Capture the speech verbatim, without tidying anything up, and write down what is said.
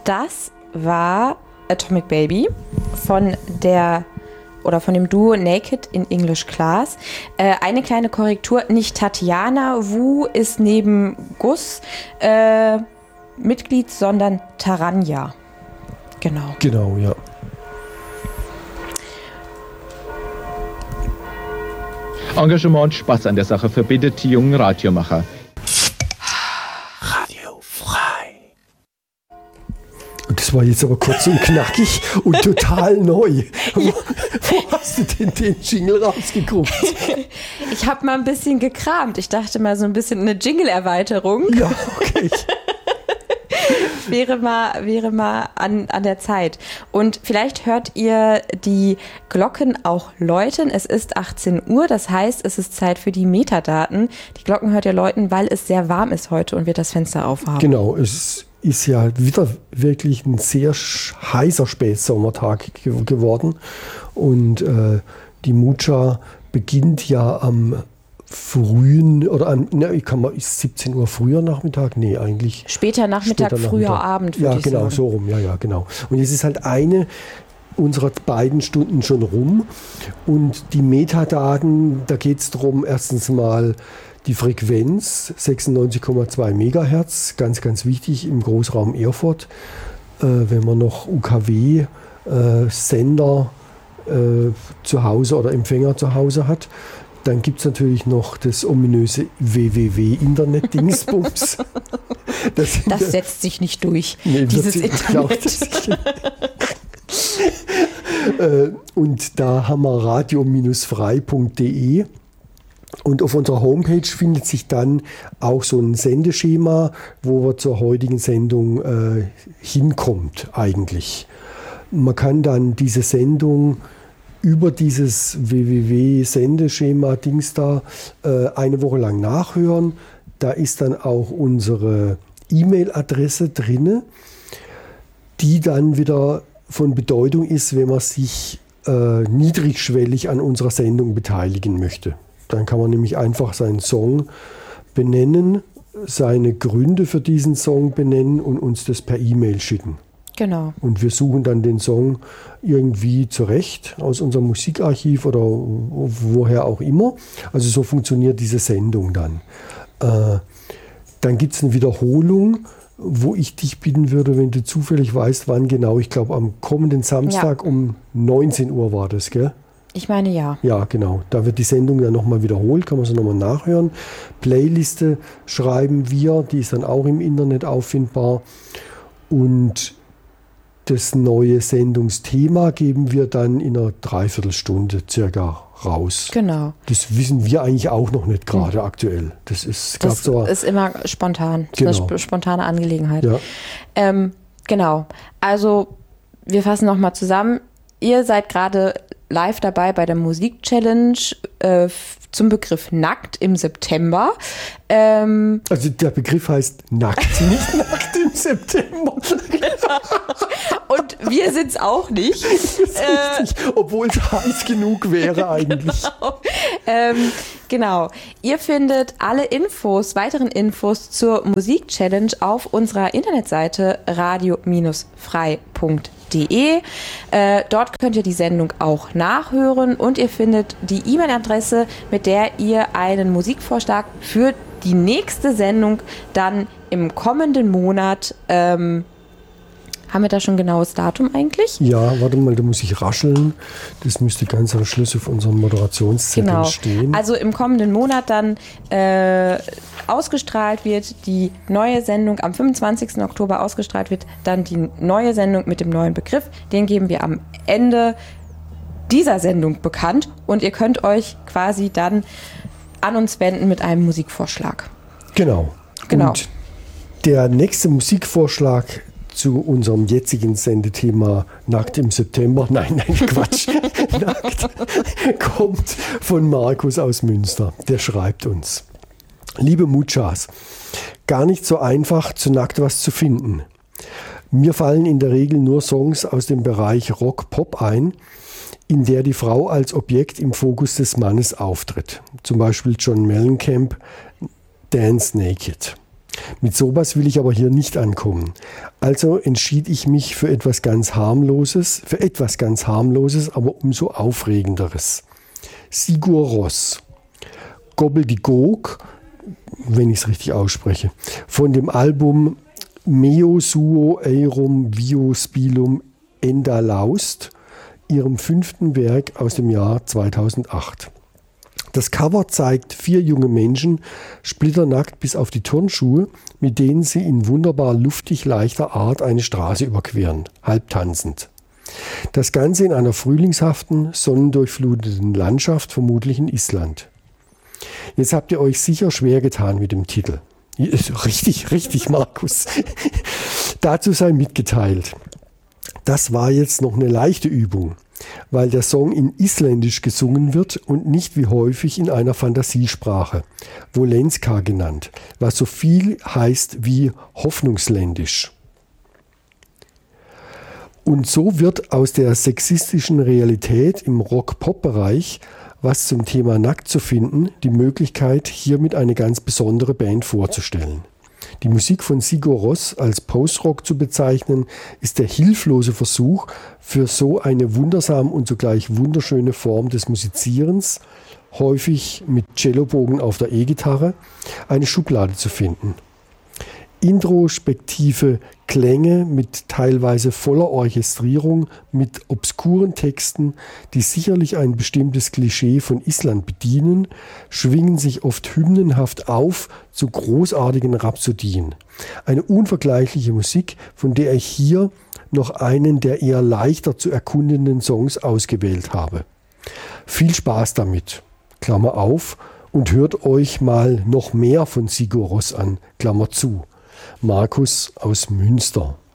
das war Atomic Baby von der oder von dem Duo Naked in English Class. Äh, eine kleine Korrektur, nicht Tatjana Wu ist neben Gus äh, Mitglied, sondern Taranja. Genau. Genau, ja. Engagement und Spaß an der Sache verbindet die jungen Radiomacher. Radio frei. Und das war jetzt aber kurz und knackig und total neu. Wo, wo hast du denn den Jingle rausgeguckt? Ich habe mal ein bisschen gekramt. Ich dachte mal so ein bisschen eine Jingle-Erweiterung. Ja, okay. wäre mal, wäre mal an, an der Zeit. Und vielleicht hört ihr die Glocken auch läuten. Es ist achtzehn Uhr, das heißt, es ist Zeit für die Metadaten. Die Glocken hört ihr läuten, weil es sehr warm ist heute und wir das Fenster aufhaben. Genau, es ist ja wieder wirklich ein sehr heißer Spätsommertag ge- geworden. Und äh, die Mucha beginnt ja am frühen, oder an, ne, kann man, ist siebzehn Uhr früher Nachmittag? Nee, eigentlich. Später Nachmittag, später früher Nachmittag. Abend, würde ja, ich genau, sagen. so rum, ja, ja, genau. Und jetzt ist halt eine unserer beiden Stunden schon rum. Und die Metadaten, da geht es darum, erstens mal die Frequenz, sechsundneunzig Komma zwei Megahertz, ganz, ganz wichtig im Großraum Erfurt. Äh, wenn man noch U K W-Sender äh, zu Hause oder Empfänger zu Hause hat. Dann gibt es natürlich noch das ominöse W W W-Internet-Dingsbums. Das, das setzt sich nicht durch, nee, dieses sich, Internet. äh, und da haben wir radio frei punkt de. Und auf unserer Homepage findet sich dann auch so ein Sendeschema, wo wir zur heutigen Sendung äh, hinkommt eigentlich. Man kann dann diese Sendung über dieses W W W-Sendeschema-Dings da äh, eine Woche lang nachhören. Da ist dann auch unsere E-Mail-Adresse drin, die dann wieder von Bedeutung ist, wenn man sich äh, niedrigschwellig an unserer Sendung beteiligen möchte. Dann kann man nämlich einfach seinen Song benennen, seine Gründe für diesen Song benennen und uns das per E-Mail schicken. Genau. Und wir suchen dann den Song irgendwie zurecht aus unserem Musikarchiv oder woher auch immer. Also so funktioniert diese Sendung dann. Äh, dann gibt es eine Wiederholung, wo ich dich bitten würde, wenn du zufällig weißt, wann genau. Ich glaube, am kommenden Samstag ja. um neunzehn Uhr war das, gell? Ich meine, ja. Ja, genau. Da wird die Sendung dann nochmal wiederholt, kann man sie nochmal nachhören. Playliste schreiben wir, die ist dann auch im Internet auffindbar. Und das neue Sendungsthema geben wir dann in einer Dreiviertelstunde circa raus. Genau. Das wissen wir eigentlich auch noch nicht gerade hm. aktuell. Das ist, das so ist immer spontan. Das genau. ist eine spontane Angelegenheit. Ja. Ähm, genau. Also wir fassen nochmal zusammen. Ihr seid gerade live dabei bei der Musik-Challenge äh, zum Begriff Nackt im September. Ähm, also der Begriff heißt Nackt, nicht Nackt im September. Und wir sind es auch nicht. Das ist äh, richtig, obwohl es heiß genug wäre eigentlich. Genau. Ähm, genau. Ihr findet alle Infos, weiteren Infos zur Musik-Challenge auf unserer Internetseite radio frei punkt de. Äh, dort könnt ihr die Sendung auch nachhören und ihr findet die E-Mail-Adresse, mit der ihr einen Musikvorschlag für die nächste Sendung dann im kommenden Monat ähm, haben wir da schon ein genaues Datum eigentlich? Ja, warte mal, da muss ich rascheln. Das müsste ganz am Schluss auf unserem Moderationszettel genau. stehen. Also im kommenden Monat dann äh, ausgestrahlt wird die neue Sendung, am fünfundzwanzigsten Oktober ausgestrahlt wird dann die neue Sendung mit dem neuen Begriff. Den geben wir am Ende dieser Sendung bekannt und ihr könnt euch quasi dann an uns wenden mit einem Musikvorschlag. Genau. Genau. Und der nächste Musikvorschlag zu unserem jetzigen Sendethema Nackt im September, nein, nein, Quatsch, Nackt, kommt von Markus aus Münster. Der schreibt uns: Liebe Muchas, gar nicht so einfach, zu Nackt was zu finden. Mir fallen in der Regel nur Songs aus dem Bereich Rock-Pop ein, in der die Frau als Objekt im Fokus des Mannes auftritt. Zum Beispiel John Mellencamp, Dance Naked. Mit sowas will ich aber hier nicht ankommen. Also entschied ich mich für etwas ganz harmloses, für etwas ganz harmloses, aber umso aufregenderes. Sigur Rós, Gobbledygook, wenn ich es richtig ausspreche, von dem Album Meo suo eirum vio spilum endalaust, ihrem fünften Werk aus dem Jahr zweitausendacht. Das Cover zeigt vier junge Menschen, splitternackt bis auf die Turnschuhe, mit denen sie in wunderbar luftig leichter Art eine Straße überqueren, halb tanzend. Das Ganze in einer frühlingshaften, sonnendurchfluteten Landschaft, vermutlich in Island. Jetzt habt ihr euch sicher schwer getan mit dem Titel. Richtig, richtig, Markus. Dazu sei mitgeteilt. Das war jetzt noch eine leichte Übung, weil der Song in Isländisch gesungen wird und nicht wie häufig in einer Fantasiesprache, Volenska genannt, was so viel heißt wie Hoffnungsländisch. Und so wird aus der sexistischen Realität im Rock-Pop-Bereich, was zum Thema nackt zu finden, die Möglichkeit, hiermit eine ganz besondere Band vorzustellen. Die Musik von Sigur Rós als Post-Rock zu bezeichnen, ist der hilflose Versuch, für so eine wundersame und zugleich wunderschöne Form des Musizierens, häufig mit Cellobogen auf der E-Gitarre, eine Schublade zu finden. Introspektive Klänge mit teilweise voller Orchestrierung, mit obskuren Texten, die sicherlich ein bestimmtes Klischee von Island bedienen, schwingen sich oft hymnenhaft auf zu großartigen Rhapsodien. Eine unvergleichliche Musik, von der ich hier noch einen der eher leichter zu erkundenden Songs ausgewählt habe. Viel Spaß damit, Klammer auf, und hört euch mal noch mehr von Sigur Rós an, Klammer zu. Markus aus Münster.